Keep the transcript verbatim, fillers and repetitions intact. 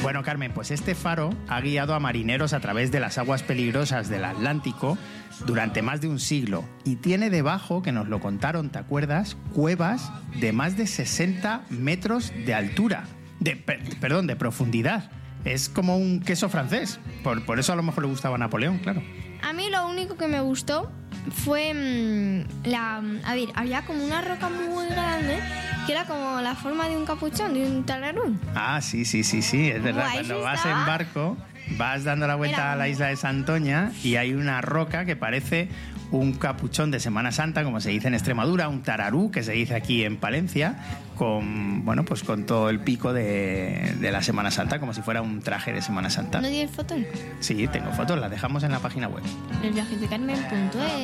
Bueno, Carmen, pues este faro ha guiado a marineros a través de las aguas peligrosas del Atlántico durante más de un siglo y tiene debajo, que nos lo contaron, ¿te acuerdas?, cuevas de más de sesenta metros de altura, de, per, perdón, de profundidad. Es como un queso francés, por, por eso a lo mejor le gustaba a Napoleón, claro. A mí lo único que me gustó fue mmm, la... A ver, había como una roca muy grande que era como la forma de un capuchón, de un talarún. Ah, sí, sí, sí, sí, es verdad. Guay, Cuando vas estaba. en barco, vas dando la vuelta Era a la isla de Santoña y hay una roca que parece un capuchón de Semana Santa, como se dice en Extremadura, un tararú, que se dice aquí en Palencia, con, bueno, pues con todo el pico de, de la Semana Santa, como si fuera un traje de Semana Santa. ¿No tienes fotos? Sí, tengo fotos, las dejamos en la página web. el viaje de carmen punto es